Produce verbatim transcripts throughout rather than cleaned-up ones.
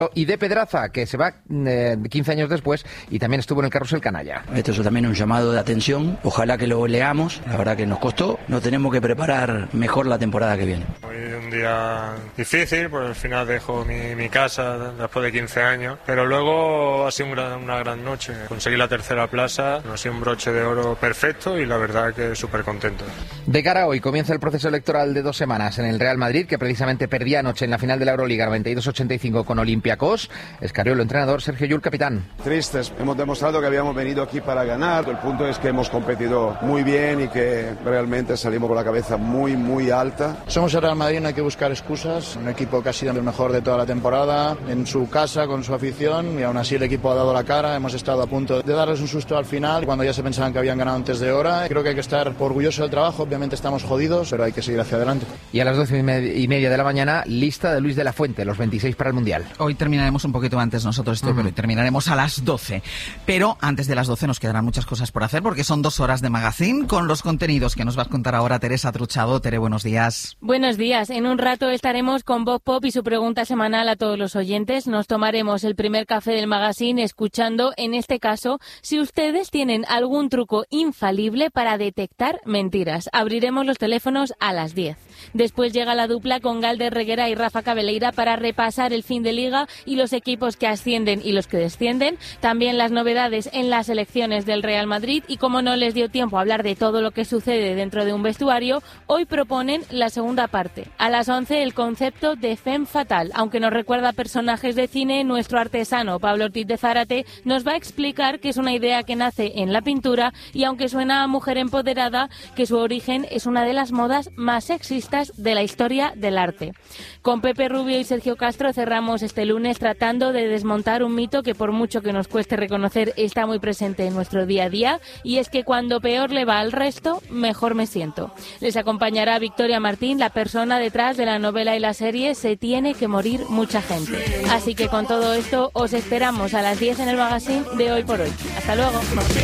Y de Pedraza, que se va eh, quince años después y también estuvo en el carrusel canalla. Esto es también un llamado de atención, ojalá que lo leamos, la verdad que nos costó, nos tenemos que preparar mejor la temporada que viene. Hoy es un día difícil, pues al final dejo mi, mi casa después de quince años, pero luego ha sido un gran, una gran noche, conseguí la tercera plaza, ha sido un broche de oro perfecto y la verdad que súper contento. De cara a hoy comienza el proceso electoral de dos semanas en el Real Madrid, que precisamente perdía anoche en la final de la Euroliga noventa y dos ochenta y cinco con Olympiacos. Escariolo, entrenador, Sergio Llull, capitán. Tristes, hemos demostrado que habíamos venido aquí para ganar. El punto es que hemos competido muy bien y que realmente salimos con la cabeza muy, muy alta. Somos el Real Madrid, no hay que buscar excusas. Un equipo que ha sido el mejor de toda la temporada, en su casa, con su afición, y aún así el equipo ha dado la cara. Hemos estado a punto de darles un susto al final, cuando ya se pensaban que habían ganado antes de hora. Creo que hay que estar orgulloso del trabajo. Obviamente estamos jodidos, pero hay que seguir hacia adelante. Y a las doce y media de la mañana, lista de Luis de la Fuente, los veintiséis para el Mundial. Hoy terminaremos un poquito antes nosotros esto, uh-huh. pero terminaremos a las doce. Pero antes de las doce nos quedarán muchas cosas por hacer, porque son dos horas de magazine con los contenidos que nos va a contar ahora Teresa Truchado. Tere, buenos días. Buenos días. En un rato estaremos con Bob Pop y su pregunta semanal a todos los oyentes. Nos tomaremos el primer café del magazine escuchando, en este caso, si ustedes tienen algún truco infalible para detectar mentiras. Abriremos los teléfonos a las diez. Después llega la dupla con Galder Reguera y Rafa Cabeleira para repasar el fin de liga y los equipos que ascienden y los que descienden. También las novedades en las elecciones del Real Madrid y como no les dio tiempo a hablar de todo lo que sucede dentro de un vestuario, hoy proponen la segunda parte. A las once el concepto de femme fatal. Aunque nos recuerda a personajes de cine, nuestro artesano Pablo Ortiz de Zárate nos va a explicar que es una idea que nace en la pintura y aunque suena a mujer empoderada, que su origen es una de las modas más sexistas de la historia del arte. Con Pepe Rubio y Sergio Castro cerramos este lunes tratando de desmontar un mito que por mucho que nos cueste reconocer está muy presente en nuestro día a día, y es que cuando peor le va al resto, mejor me siento. Les acompañará Victoria Martín, la persona detrás de la novela y la serie Se tiene que morir mucha gente. Así que con todo esto os esperamos a las diez en el magazine de Hoy por Hoy. Hasta luego.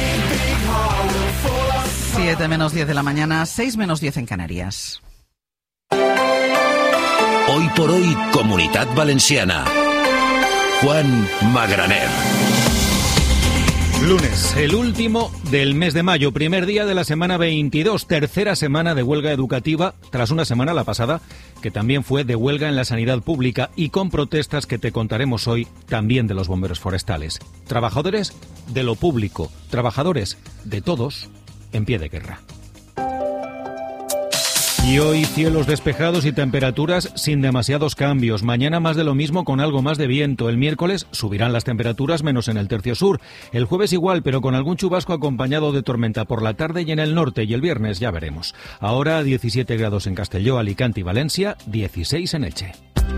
siete menos diez de la mañana, seis menos diez en Canarias. Hoy por Hoy, Comunitat Valenciana. Juan Magraner. Lunes, el último del mes de mayo, primer día de la semana veintidós, tercera semana de huelga educativa, tras una semana, la pasada, que también fue de huelga en la sanidad pública y con protestas que te contaremos hoy también de los bomberos forestales. Trabajadores de lo público, trabajadores de todos, en pie de guerra. Y hoy cielos despejados y temperaturas sin demasiados cambios. Mañana más de lo mismo con algo más de viento. El miércoles subirán las temperaturas menos en el tercio sur. El jueves igual, pero con algún chubasco acompañado de tormenta por la tarde y en el norte. Y el viernes ya veremos. Ahora diecisiete grados en Castelló, Alicante y Valencia, dieciséis en Elche.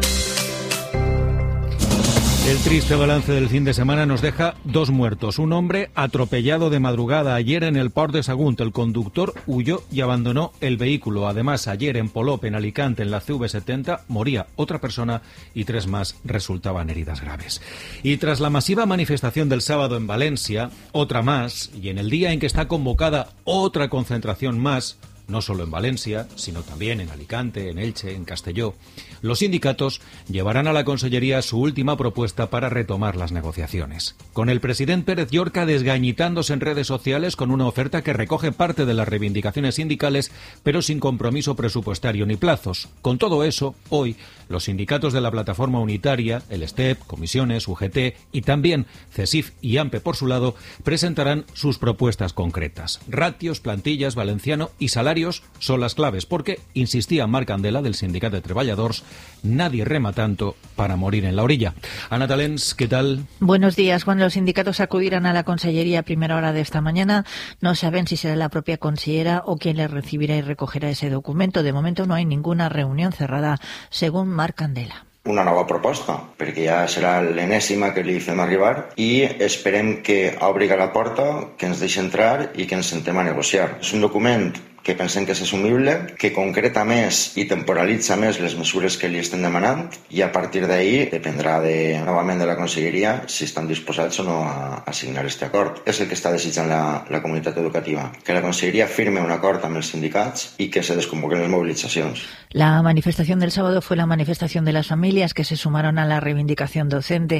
El triste balance del fin de semana nos deja dos muertos. Un hombre atropellado de madrugada ayer en el Port de Sagunt. El conductor huyó y abandonó el vehículo. Además, ayer en Polop, en Alicante, en la C V setenta, moría otra persona y tres más resultaban heridas graves. Y tras la masiva manifestación del sábado en Valencia, otra más, y en el día en que está convocada otra concentración más, no solo en Valencia, sino también en Alicante, en Elche, en Castelló, los sindicatos llevarán a la Consellería su última propuesta para retomar las negociaciones. Con el presidente Pérez Llorca desgañitándose en redes sociales con una oferta que recoge parte de las reivindicaciones sindicales, pero sin compromiso presupuestario ni plazos. Con todo eso, hoy, los sindicatos de la Plataforma Unitaria, el STEP, Comisiones, U G T y también CESIF y AMPE por su lado, presentarán sus propuestas concretas. Ratios, plantillas, valenciano y salarios son las claves, porque, insistía Marc Candela del Sindicat de Treballadors, nadie rema tanto para morir en la orilla. Ana Talens, ¿qué tal? Buenos días. Cuando los sindicatos acudirán a la Consellería a primera hora de esta mañana, no saben si será la propia consellera o quien les recibirá y recogerá ese documento. De momento no hay ninguna reunión cerrada, según Marc Candela. Una nova proposta, perquè ja serà l'enèsima que li fem arribar i esperem que obri la porta, que ens deixi entrar i que ens sentem a negociar. És un document que pensem que és assumible, que concreta més i temporalitza més les mesures que li estem demanant, i a partir d'ahí dependrà de, novament de la Conselleria si estan disposats o no a, a signar este acord. És el que està desitjant la, la comunitat educativa, que la Conselleria firme un acord amb els sindicats i que se desconvoquen les mobilitzacions. La manifestación del sábado fue la manifestación de las familias que se sumaron a la reivindicación docente.